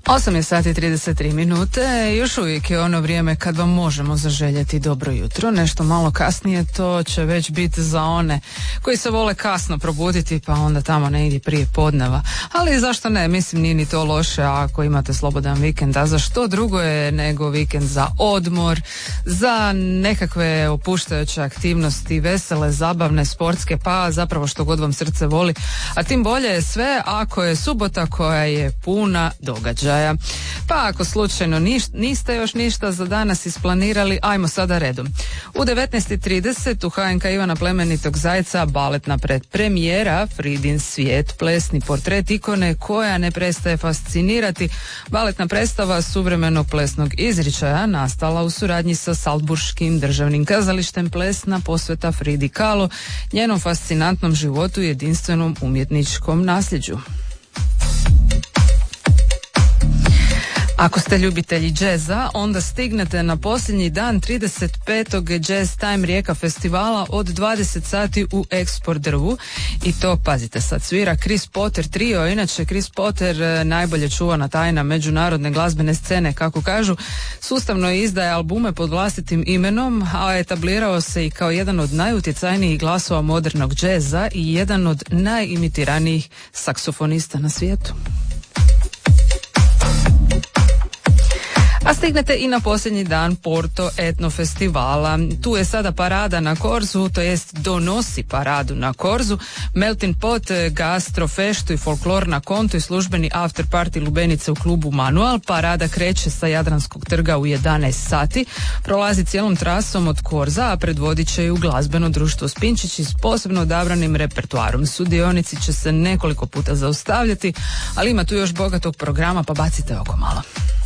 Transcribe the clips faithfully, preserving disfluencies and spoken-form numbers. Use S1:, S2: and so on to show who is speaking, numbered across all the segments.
S1: osam je sati trideset tri minute, još uvijek je ono vrijeme kad vam možemo zaželjeti dobro jutro. Nešto malo kasnije to će već biti za one koji se vole kasno probuditi, pa onda tamo negdje prije podneva. Ali zašto ne, mislim nije ni to loše ako imate slobodan vikend, a za što drugo je nego vikend za odmor, za nekakve opuštajuće aktivnosti, vesele, zabavne, sportske, pa zapravo što god vam srce voli. A tim bolje je sve ako je subota koja je puna događaja. Pa ako slučajno niš, niste još ništa za danas isplanirali, ajmo sada redom. U devetnaest i trideset u H N K Ivana Plemenitog Zajca baletna predpremijera Fridin svijet, plesni portret ikone koja ne prestaje fascinirati. Baletna predstava suvremenog plesnog izričaja nastala u suradnji sa Salzburškim državnim kazalištem, plesna posveta Fridi Kahlo, njenom fascinantnom životu i jedinstvenom umjetničkom nasljeđu. Ako ste ljubitelji džeza, onda stignete na posljednji dan trideset petog Jazz Time Rijeka festivala od dvadeset sati u Eksport drvu i to, pazite sad, svira Chris Potter trio. Inače Chris Potter, najbolje čuvana tajna međunarodne glazbene scene, kako kažu, sustavno izdaje albume pod vlastitim imenom, a etablirao se i kao jedan od najutjecajnijih glasova modernog džeza i jedan od najimitiranijih saksofonista na svijetu. A stignete i na posljednji dan Porto Etno festivala. Tu je sada parada na Korzu, to jest donosi paradu na Korzu, Melting Pot, gastro, feštu i folklor na kontu i službeni after party lubenice u klubu Manual. Parada kreće sa Jadranskog trga u jedanaest sati, prolazi cijelom trasom od Korza, a predvodit će ju glazbeno društvo Spinčići s posebno odabranim repertoarom. Sudionici će se nekoliko puta zaustavljati, ali ima tu još bogatog programa, pa bacite oko malo.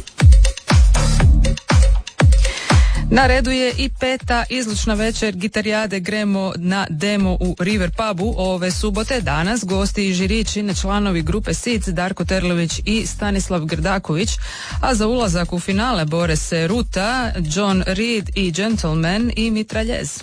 S1: Na redu je i peta izlučna večer gitarijade Gremo na demo u River pubu ove subote. Danas gosti i žiri čine članovi grupe Sic, Darko Terlović i Stanislav Grdaković, a za ulazak u finale bore se Ruta, John Reed i Gentleman i Mitraljez.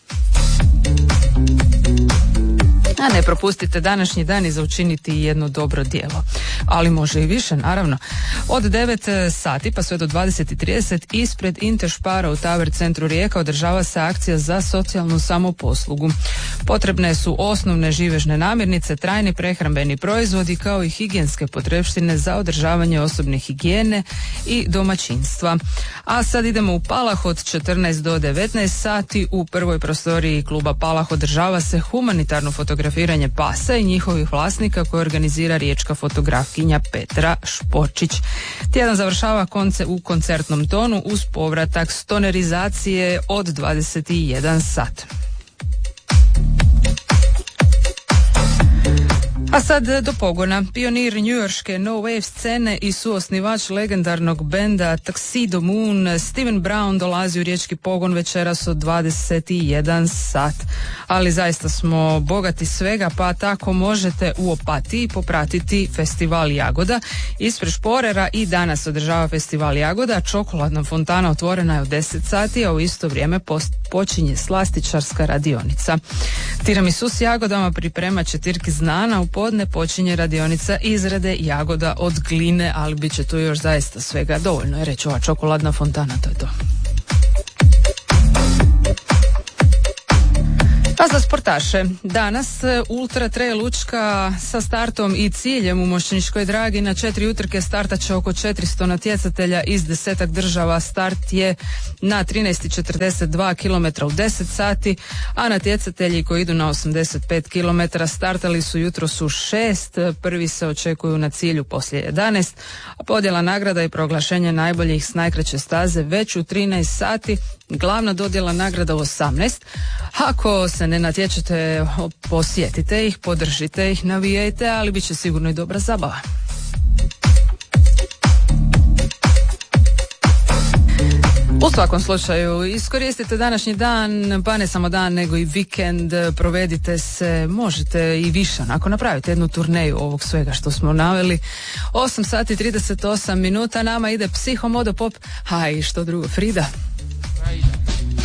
S1: A ne propustite današnji dan i za učiniti jedno dobro djelo. Ali može i više, naravno. Od devet sati pa sve do dvadeset i trideset ispred Interšpara u Tower centru Rijeka održava se akcija za socijalnu samoposlugu. Potrebne su osnovne živežne namirnice, trajni prehrambeni proizvodi kao i higijenske potrepštine za održavanje osobne higijene i domaćinstva. A sad idemo u Palah od četrnaest do devetnaest sati. U prvoj prostoriji kluba Palah održava se humanitarno fotografiranje pasa i njihovih vlasnika koje organizira riječka fotografkinja Petra Šporčić. Tjedan završava konce u koncertnom tonu uz povratak stonerizacije od dvadeset jedan sat. A sad do pogona. Pionir njujorške no wave scene i suosnivač legendarnog benda Tuxedo Moon, Steven Brown, dolazi u riječki pogon večeras od dvadeset jedan sat. Ali zaista smo bogati svega, pa tako možete u Opatiji popratiti festival Jagoda. Ispred Šporera i danas održava festival Jagoda. Čokoladna fontana otvorena je od deset sati, a u isto vrijeme post počinje slastičarska radionica. Tiramisu s jagodama priprema će Tirki Znana, u podne počinje radionica izrade jagoda od gline, ali bit će tu još zaista svega dovoljno je reći ova čokoladna fontana, to je to. A za sportaše, danas Ultra Trail Učka sa startom i ciljem u Mošćeničkoj Dragi na četiri utrke startat će oko četiristo natjecatelja iz desetak država. Start je na trinaest i četrdeset dva kilometra u deset sati, a natjecatelji koji idu na osamdeset pet kilometara startali su jutros u šest, prvi se očekuju na cilju poslije jedanaest, a podjela nagrada i proglašenje najboljih s najkraće staze već u trinaest sati, glavna dodjela nagrada u osamnaest. Ako se ne natječete, posjetite ih, podržite ih, navijajte, ali bit će sigurno i dobra zabava. U svakom slučaju, iskoristite današnji dan, pa ne samo dan, nego i vikend, provedite se, možete i više, onako napravite jednu turneju ovog svega što smo naveli. osam sati trideset osam minuta, nama ide Psiho Modo Pop, a i što drugo, Frida.